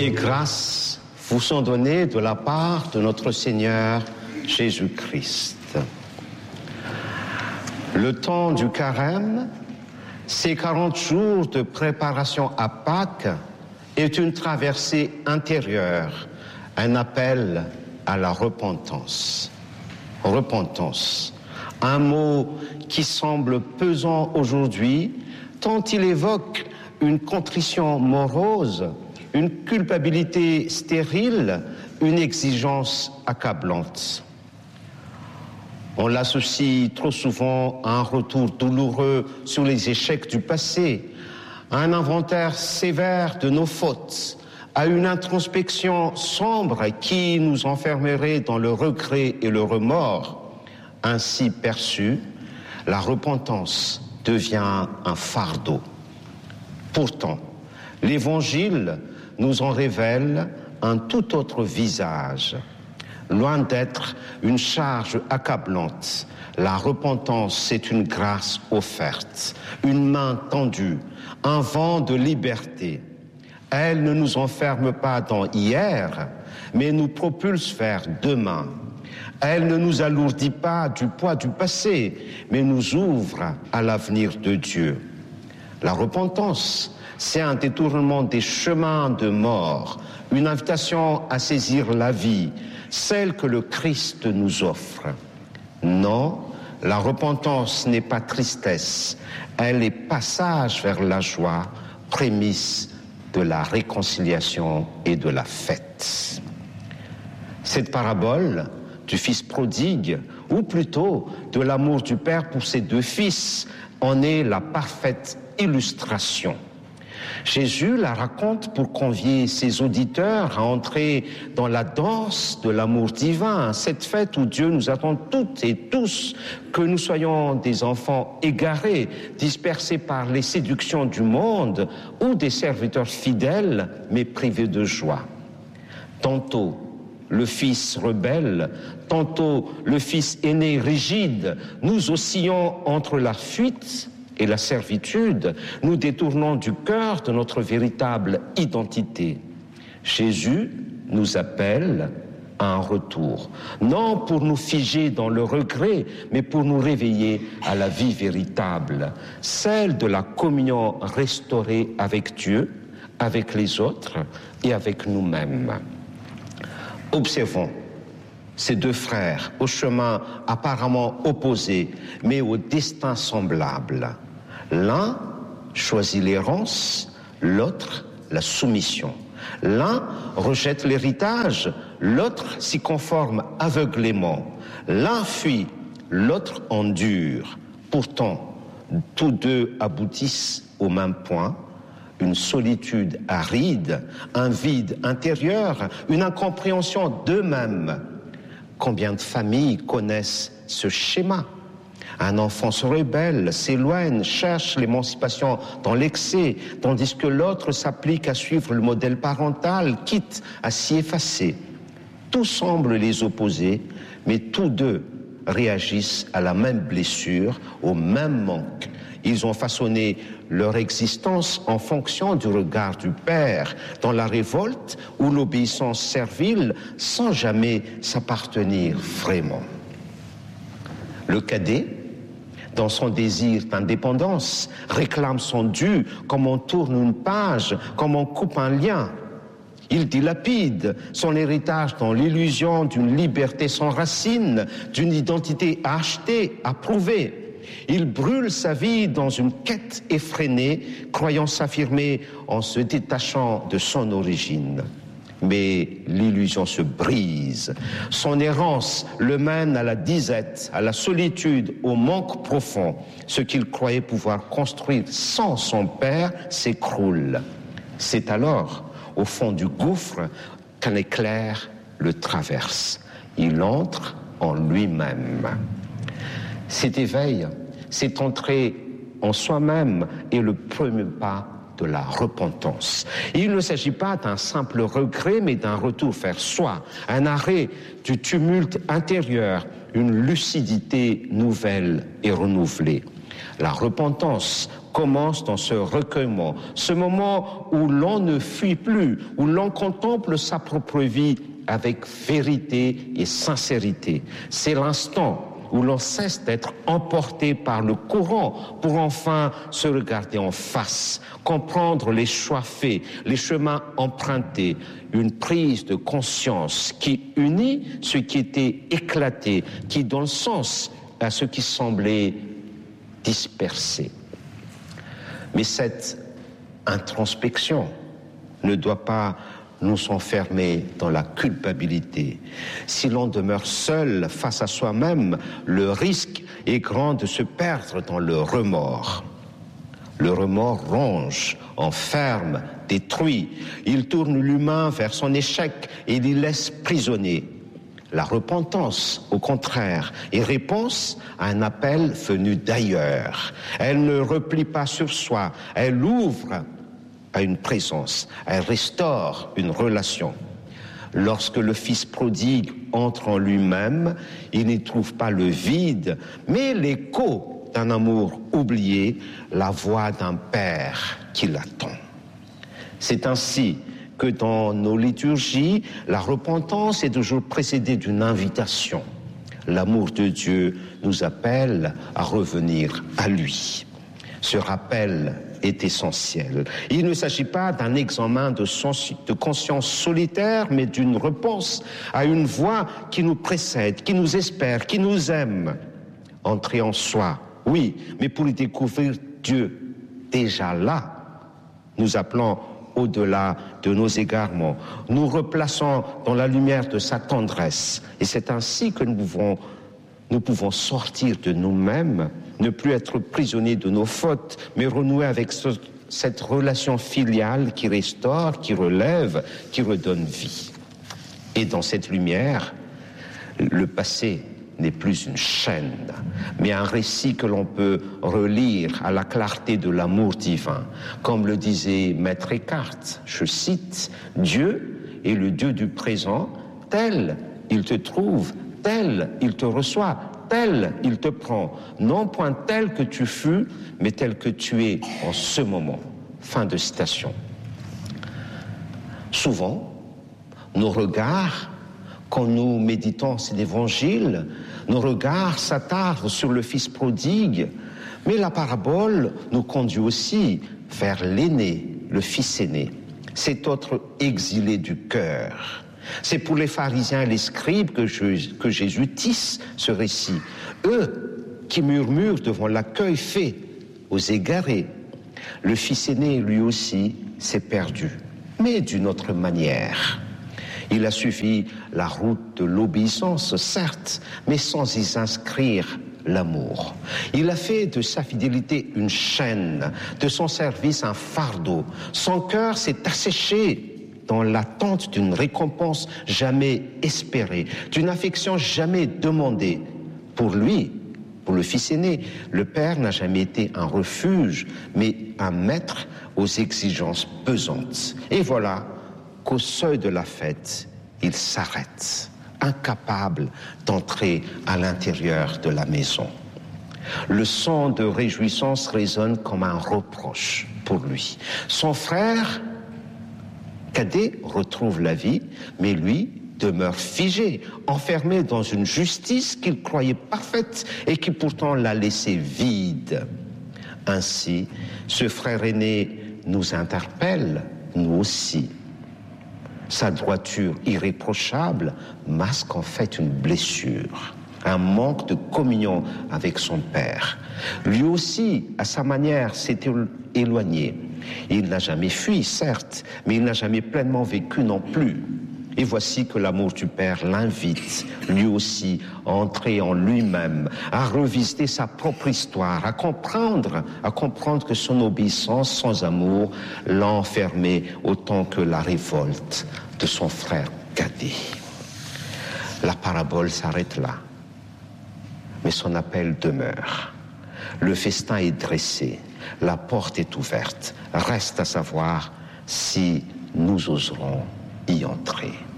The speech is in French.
Les grâces vous sont données de la part de notre Seigneur Jésus-Christ. Le temps du carême, ces 40 jours de préparation à Pâques, est une traversée intérieure, un appel à la repentance. Repentance, un mot qui semble pesant aujourd'hui, tant il évoque une contrition morose, une culpabilité stérile, une exigence accablante. On l'associe trop souvent à un retour douloureux sur les échecs du passé, à un inventaire sévère de nos fautes, à une introspection sombre qui nous enfermerait dans le regret et le remords. Ainsi perçu, la repentance devient un fardeau. Pourtant, l'Évangile nous en révèle un tout autre visage. Loin d'être une charge accablante, la repentance, c'est une grâce offerte, une main tendue, un vent de liberté. Elle ne nous enferme pas dans hier, mais nous propulse vers demain. Elle ne nous alourdit pas du poids du passé, mais nous ouvre à l'avenir de Dieu. La repentance, c'est un détournement des chemins de mort, une invitation à saisir la vie, celle que le Christ nous offre. Non, la repentance n'est pas tristesse, elle est passage vers la joie, prémisse de la réconciliation et de la fête. Cette parabole du fils prodigue, ou plutôt de l'amour du père pour ses deux fils, en est la parfaite illustration. Jésus la raconte pour convier ses auditeurs à entrer dans la danse de l'amour divin, cette fête où Dieu nous attend toutes et tous, que nous soyons des enfants égarés, dispersés par les séductions du monde, ou des serviteurs fidèles, mais privés de joie. Tantôt, le fils rebelle, tantôt le fils aîné rigide, nous oscillons entre la fuite et la servitude, nous détournons du cœur de notre véritable identité. Jésus nous appelle à un retour, non pour nous figer dans le regret, mais pour nous réveiller à la vie véritable, celle de la communion restaurée avec Dieu, avec les autres et avec nous-mêmes. Observons ces deux frères au chemin apparemment opposé, mais au destin semblable. L'un choisit l'errance, l'autre la soumission. L'un rejette l'héritage, l'autre s'y conforme aveuglément. L'un fuit, l'autre endure. Pourtant, tous deux aboutissent au même point, une solitude aride, un vide intérieur, une incompréhension d'eux-mêmes. Combien de familles connaissent ce schéma ? Un enfant se rebelle, s'éloigne, cherche l'émancipation dans l'excès, tandis que l'autre s'applique à suivre le modèle parental, quitte à s'y effacer. Tout semble les opposer, mais tous deux réagissent à la même blessure, au même manque. Ils ont façonné leur existence en fonction du regard du Père, dans la révolte ou l'obéissance servile, sans jamais s'appartenir vraiment. Le cadet, dans son désir d'indépendance, réclame son dû, comme on tourne une page, comme on coupe un lien. Il dilapide son héritage dans l'illusion d'une liberté sans racine, d'une identité achetée, approuvée. Il brûle sa vie dans une quête effrénée, croyant s'affirmer en se détachant de son origine. Mais l'illusion se brise. Son errance le mène à la disette, à la solitude, au manque profond. Ce qu'il croyait pouvoir construire sans son père s'écroule. C'est alors, au fond du gouffre, qu'un éclair le traverse. Il entre en lui-même. Cet éveil, cette entrée en soi-même est le premier pas de la repentance. Il ne s'agit pas d'un simple regret, mais d'un retour vers soi, un arrêt du tumulte intérieur, une lucidité nouvelle et renouvelée. La repentance commence dans ce recueillement, ce moment où l'on ne fuit plus, où l'on contemple sa propre vie avec vérité et sincérité. C'est l'instant où l'on cesse d'être emporté par le courant pour enfin se regarder en face, comprendre les choix faits, les chemins empruntés, une prise de conscience qui unit ce qui était éclaté, qui donne sens à ce qui semblait dispersé. Mais cette introspection ne doit pas nous enfermer dans la culpabilité. Si l'on demeure seul face à soi-même, le risque est grand de se perdre dans le remords. Le remords ronge, enferme, détruit. Il tourne l'humain vers son échec et l'y laisse prisonnier. La repentance, au contraire, est réponse à un appel venu d'ailleurs. Elle ne replie pas sur soi, elle ouvre à une présence, elle restaure une relation. Lorsque le fils prodigue entre en lui-même, il n'y trouve pas le vide, mais l'écho d'un amour oublié, la voix d'un père qui l'attend. C'est ainsi que dans nos liturgies, la repentance est toujours précédée d'une invitation. L'amour de Dieu nous appelle à revenir à lui. Ce rappel est essentiel. Il ne s'agit pas d'un examen de conscience solitaire, mais d'une réponse à une voix qui nous précède, qui nous espère, qui nous aime. Entrer en soi, oui, mais pour y découvrir Dieu déjà là, nous appelons au-delà de nos égarements, nous replaçant dans la lumière de sa tendresse. Et c'est ainsi que nous pouvons sortir de nous-mêmes, ne plus être prisonniers de nos fautes, mais renouer avec cette relation filiale qui restaure, qui relève, qui redonne vie. Et dans cette lumière, le passé n'est plus une chaîne, mais un récit que l'on peut relire à la clarté de l'amour divin. Comme le disait Maître Eckhart, je cite, « Dieu est le Dieu du présent, tel il te trouve, tel il te reçoit, tel il te prend, non point tel que tu fus, mais tel que tu es en ce moment. » Fin de citation. Souvent, nos regards, quand nous méditons cet évangile, nos regards s'attardent sur le fils prodigue, mais la parabole nous conduit aussi vers l'aîné, le fils aîné, cet autre exilé du cœur. C'est pour les pharisiens et les scribes que Jésus tisse ce récit. Eux qui murmurent devant l'accueil fait aux égarés. Le fils aîné, lui aussi, s'est perdu, mais d'une autre manière. Il a suivi la route de l'obéissance, certes, mais sans y inscrire l'amour. Il a fait de sa fidélité une chaîne, de son service un fardeau. Son cœur s'est asséché dans l'attente d'une récompense jamais espérée, d'une affection jamais demandée. Pour lui, pour le fils aîné, le père n'a jamais été un refuge, mais un maître aux exigences pesantes. Et voilà qu'au seuil de la fête, il s'arrête, incapable d'entrer à l'intérieur de la maison. Le son de réjouissance résonne comme un reproche pour lui. Son frère cadet retrouve la vie, mais lui demeure figé, enfermé dans une justice qu'il croyait parfaite et qui pourtant l'a laissé vide. Ainsi, ce frère aîné nous interpelle, nous aussi. Sa droiture irréprochable masque en fait une blessure, un manque de communion avec son père. Lui aussi, à sa manière, s'est éloigné. Il n'a jamais fui, certes, mais il n'a jamais pleinement vécu non plus. Et voici que l'amour du Père l'invite, lui aussi, à entrer en lui-même, à revisiter sa propre histoire, à comprendre que son obéissance sans amour l'a enfermé autant que la révolte de son frère cadet. La parabole s'arrête là, mais son appel demeure. Le festin est dressé, la porte est ouverte. Reste à savoir si nous oserons y entrer.